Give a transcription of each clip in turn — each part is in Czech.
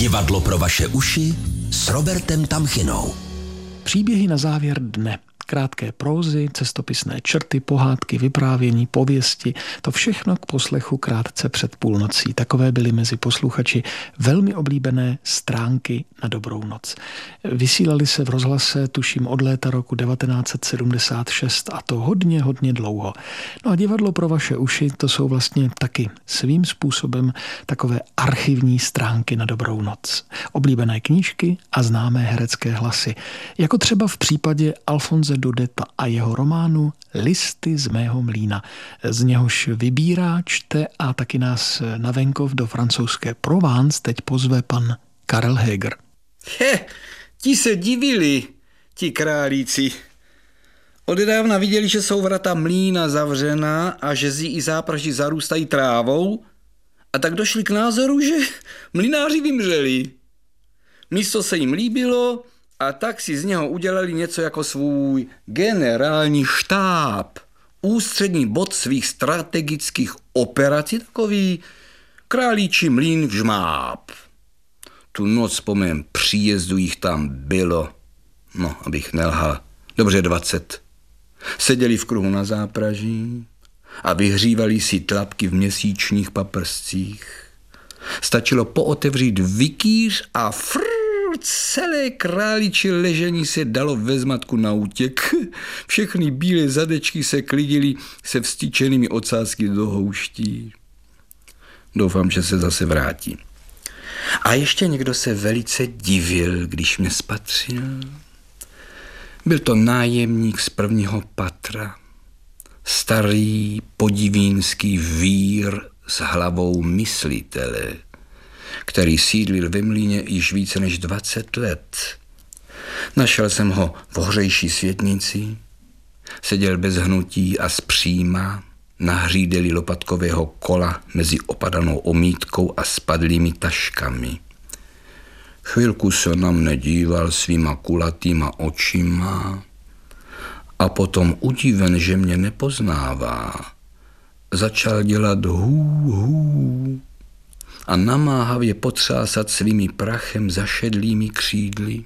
Divadlo pro vaše uši s Robertem Tamchinou. Příběhy na závěr dne. Krátké prózy, cestopisné črty, pohádky, vyprávění, pověsti, to všechno k poslechu krátce před půlnocí. Takové byly mezi posluchači velmi oblíbené stránky na dobrou noc. Vysílali se v rozhlase, tuším, od léta roku 1976 a to hodně dlouho. No a divadlo pro vaše uši, to jsou vlastně taky svým způsobem takové archivní stránky na dobrou noc. Oblíbené knížky a známé herecké hlasy. Jako třeba v případě Alfonse Dudeta a jeho románu Listy z mého mlýna. Z něhož vybírá, čte a taky nás na venkov do francouzské Provence teď pozve pan Karel Heger. Ti se divili, ti králíci. Odedávna viděli, že jsou vrata mlýna zavřená a že zí i zápraží zarůstají trávou, a tak došli k názoru, že mlynáři vymřeli. Místo se jim líbilo, a tak si z něho udělali něco jako svůj generální štáb. Ústřední bod svých strategických operací, takový králíčí mlýn vžmáb. Tu noc po mém příjezdu jich tam bylo, abych nelhal, dobře 20. Seděli v kruhu na zápraží a vyhřívali si tlapky v měsíčních paprscích. Stačilo pootevřít vikýř a celé králičí ležení se dalo ve zmatku na útěk. Všechny bílé zadečky se klidily se vstyčenými ocásky do houští. Doufám, že se zase vrátí. A ještě někdo se velice divil, když mě spatřil. Byl to nájemník z prvního patra. Starý podivínský vír s hlavou myslitele, který sídlil ve mlýně již více než 20 let. Našel jsem ho v hořejší světnici, seděl bez hnutí a zpříma na hřídeli lopatkového kola mezi opadanou omítkou a spadlými taškami. Chvilku se na mne díval svýma kulatýma očima a potom udiven, že mě nepoznává, začal dělat hů a namáhavě potřásat svými prachem zašedlými křídly.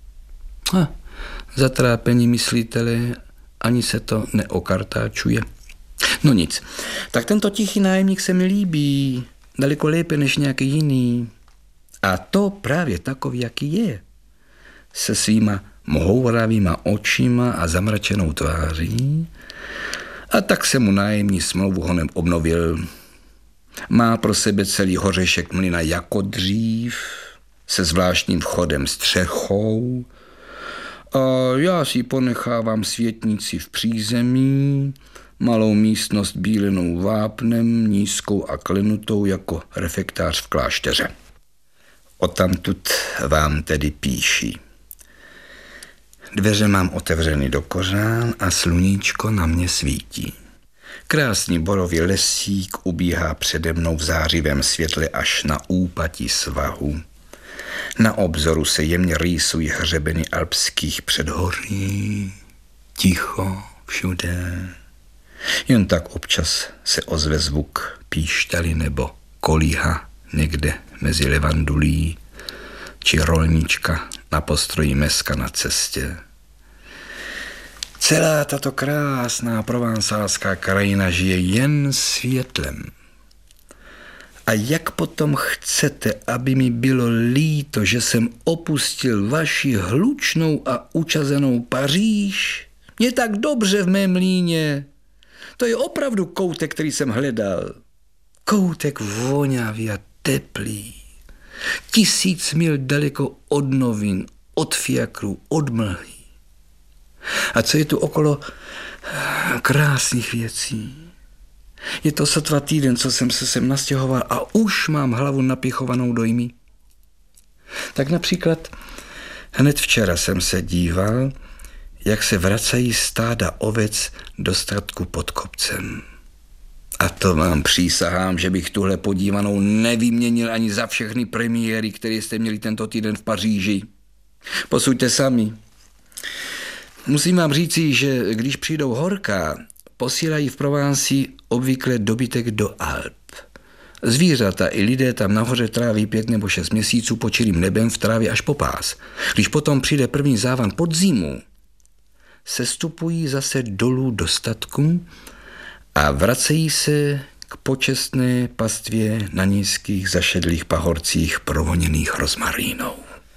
Zatrápení myslitele, ani se to neokartáčuje. No nic, tak tento tichý nájemník se mi líbí, daleko lépe než nějaký jiný. A to právě takový, jaký je. Se svýma mohouravýma očima a zamračenou tváří. A tak se mu nájemní smlouvu honem obnovil. Má pro sebe celý hořešek mlyna jako dřív, se zvláštním vchodem střechou. A já si ponechávám světnici v přízemí, malou místnost bílenou vápnem, nízkou a klenutou jako refektář v klášteře. Odtamtud vám tedy píši. Dveře mám otevřeny do kořán a sluníčko na mě svítí. Krásný borový lesík ubíhá přede mnou v zářivém světle až na úpatí svahu. Na obzoru se jemně rýsují hřebeny alpských předhoří. Ticho všude. Jen tak občas se ozve zvuk píšťaly nebo kolíha někde mezi levandulí, či rolnička na postroji meska na cestě. Celá tato krásná provansálská krajina žije jen světlem. A jak potom chcete, aby mi bylo líto, že jsem opustil vaši hlučnou a učazenou Paříž? Je tak dobře v mém mlýně. To je opravdu koutek, který jsem hledal. Koutek vonavý a teplý. 1000 mil daleko od novin, od fiakru, od mlhy. A co je tu okolo krásných věcí? Je to sotva týden, co jsem se sem nastěhoval a už mám hlavu napichovanou dojmy. Tak například hned včera jsem se díval, jak se vracají stáda ovec do statku pod kopcem. A to vám přísahám, že bych tuhle podívanou nevyměnil ani za všechny premiéry, které jste měli tento týden v Paříži. Posuďte sami. Musím vám říci, že když přijdou horka, posílají v Provenci obvykle dobytek do Alp. Zvířata i lidé tam nahoře tráví 5 nebo 6 měsíců pod čirým nebem v trávě až po pás. Když potom přijde první závan podzimu, sestupují zase dolů do statku a vracejí se k počestné pastvě na nízkých zašedlých pahorcích provoněných rozmarínou.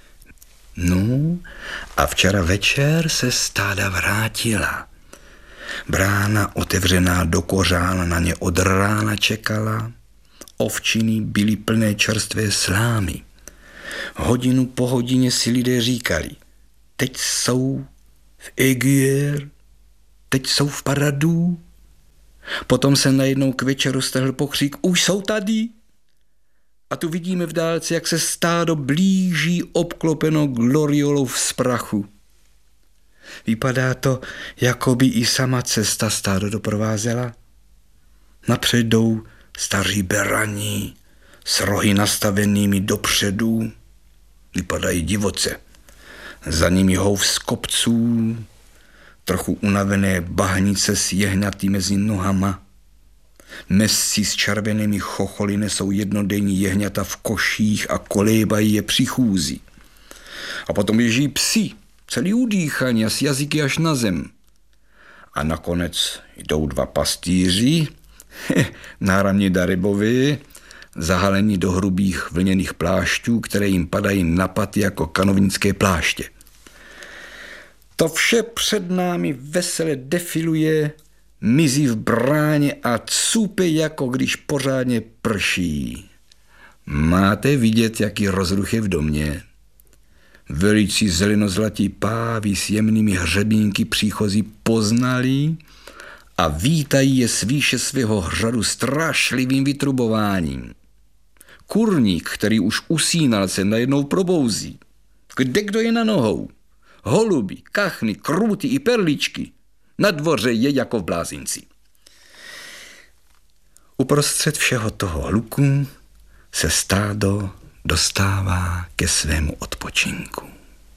No a včera večer se stáda vrátila. Brána otevřená do kořán na ně od rána čekala. Ovčiny byly plné čerstvé slámy. Hodinu po hodině si lidé říkali, teď jsou v Aiguière, teď jsou v Paradou. Potom se najednou k večeru stehl pokřik, už jsou tady. A tu vidíme v dálce, jak se stádo blíží obklopeno gloriolou v sprachu. Vypadá to, jako by i sama cesta stádo doprovázela. Napřed jdou staří berani s rohy nastavenými dopředu. Vypadají divoce. Za nimi hov z kopců, trochu unavené bahnice s jehňaty mezi nohama. Mesci s červenými chocholy nesou jednodenní jehňata v koších a kolébají je při chůzi. A potom běží psi, celý udýchaní a s jazyky až na zem. A nakonec jdou 2 pastýři, náramně Darybovi, zahalení do hrubých vlněných plášťů, které jim padají na paty jako kanovnické pláště. To vše před námi vesele defiluje, mizí v bráně a cupe, jako když pořádně prší. Máte vidět, jaký rozruch je v domě. Velicí zelenozlatí páví s jemnými hřebínky příchozí poznali a vítají je z výše svého hřadu strašlivým vytrubováním. Kurník, který už usínal, se najednou probouzí. Kdekdo je na nohou? Holuby, kachny, krůty i perličky. Na dvoře je jako v blázinci. Uprostřed všeho toho hluku se stádo dostává ke svému odpočinku.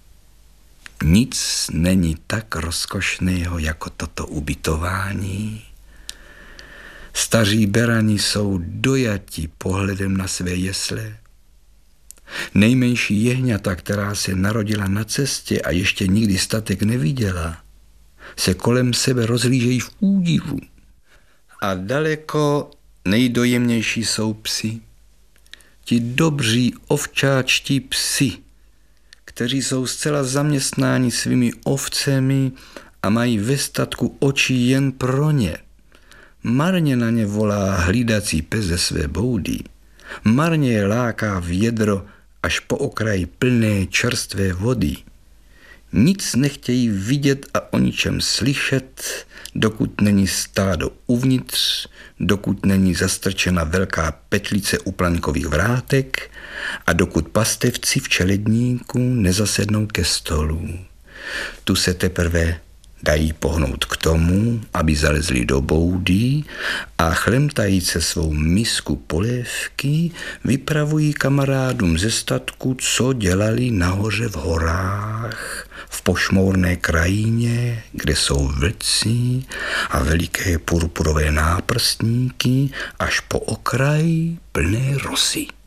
Nic není tak rozkošného jako toto ubytování. Staří berani jsou dojati pohledem na své jesle. Nejmenší jehňata, která se narodila na cestě a ještě nikdy statek neviděla, se kolem sebe rozhlížejí v údivu. A daleko nejdojemnější jsou psi. Ti dobří ovčáčtí psi, kteří jsou zcela zaměstnáni svými ovcemi a mají ve statku oči jen pro ně. Marně na ně volá hlídací pes ze své boudy. Marně je láká vědro až po okraj plné čerstvé vody. Nic nechtějí vidět a o ničem slyšet, dokud není stádo uvnitř, dokud není zastrčena velká petlice u plankových vrátek a dokud pastevci v čeledníku nezasednou ke stolu. Tu se teprve dají pohnout k tomu, aby zalezli do boudy a chlemtajíce svou misku polévky vypravují kamarádům ze statku, co dělali nahoře v horách, v pošmourné krajině, kde jsou vlci a veliké purpurové náprstníky až po okraj plné rosy.